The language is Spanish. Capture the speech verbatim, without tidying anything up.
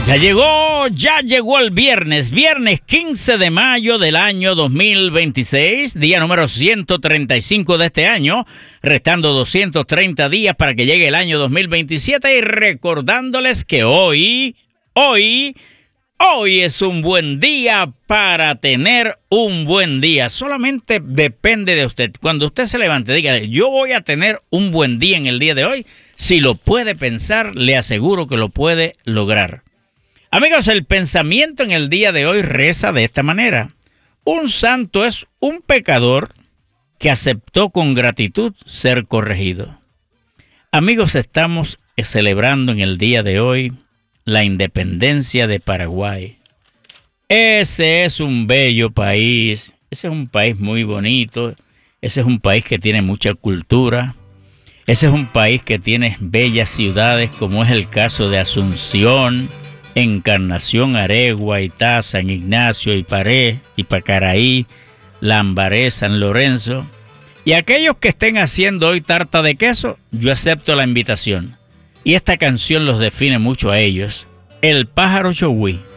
Ya llegó, ya llegó el viernes, viernes quince de mayo del año dos mil veintiséis, día número ciento treinta y cinco de este año, restando doscientos treinta días para que llegue el año dos mil veintisiete y recordándoles que hoy, hoy, hoy es un buen día para tener un buen día. Solamente depende de usted. Cuando usted se levante, diga, yo voy a tener un buen día en el día de hoy. Si lo puede pensar, le aseguro que lo puede lograr. Amigos, el pensamiento en el día de hoy reza de esta manera. Un santo es un pecador que aceptó con gratitud ser corregido. Amigos, estamos celebrando en el día de hoy la independencia de Paraguay. Ese es un bello país, ese es un país muy bonito, ese es un país que tiene mucha cultura, ese es un país que tiene bellas ciudades como es el caso de Asunción, Encarnación, Aregua, Itá, San Ignacio, Iparé, Ipacaraí, Lambaré, San Lorenzo. Y aquellos que estén haciendo hoy tarta de queso, yo acepto la invitación. Y esta canción los define mucho a ellos. El pájaro chogüí.